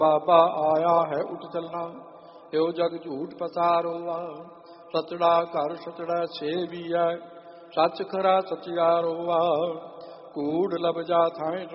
ਬਾਬਾ ਆਇਆ ਹੈ ਉੱਠ ਚੱਲਣਾ, ਇਹੋ ਜਗ ਝੂਠ ਪਸਾਰੋਆ। ਸਚੜਾ ਘਰ ਸਚੜਾ ਸੇਵੀਐ, ਸੱਚ ਖਰਾ ਸਚਿਆਰੋਆ। ਕੂੜ ਲਬ ਜਾ ਥਾਏ